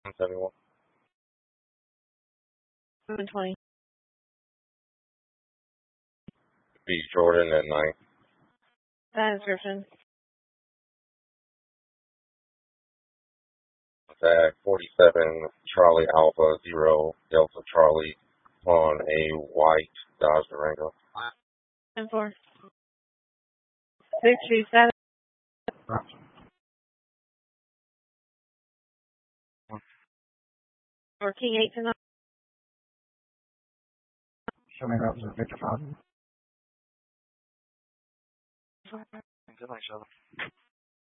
71. 720. B. Jordan at 9. That description. Tag 47 Charlie Alpha 0 Delta Charlie on a white Dodge Durango. 10-4. 637. Or King 8 to 9. Show me that was a Victor 5. Good night, Charlie.